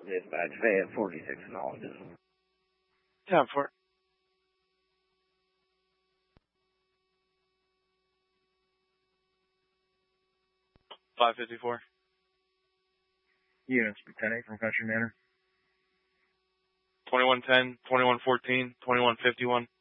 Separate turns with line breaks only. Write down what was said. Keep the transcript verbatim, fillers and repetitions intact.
Dispatch, Fayette forty-six acknowledges.
Time for it. five fifty-four.
Units, ten eight from Country Manor.
twenty-one ten, twenty-one fourteen, twenty-one fifty-one.